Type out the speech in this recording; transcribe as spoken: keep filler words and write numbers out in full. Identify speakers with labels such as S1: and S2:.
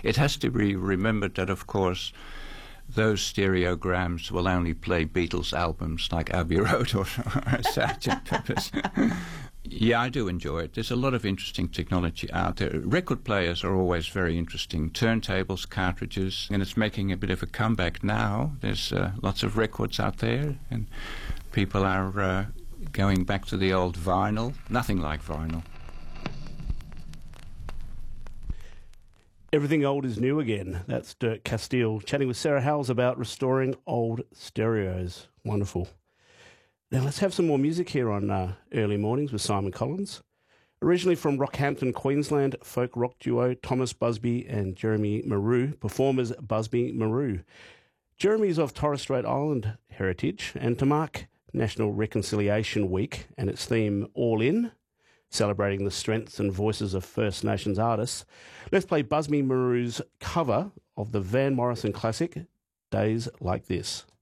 S1: It has to be remembered that, of course, those stereograms will only play Beatles albums like Abbey Road or Sergeant Pepper's. Yeah, I do enjoy it. There's a lot of interesting technology out there. Record players are always very interesting. Turntables, cartridges, and it's making a bit of a comeback now. There's uh, lots of records out there, and people are uh, going back to the old vinyl. Nothing like vinyl.
S2: Everything old is new again. That's Dirk Castile chatting with Sarah Howells about restoring old stereos. Wonderful. Now let's have some more music here on uh, Early Mornings with Simon Collins. Originally from Rockhampton, Queensland, folk rock duo Thomas Busby and Jeremy Maru, performers Busby Maru. Jeremy is of Torres Strait Island heritage, and to mark National Reconciliation Week and its theme All In, celebrating the strengths and voices of First Nations artists, let's play Busby Maru's cover of the Van Morrison classic, Days Like This.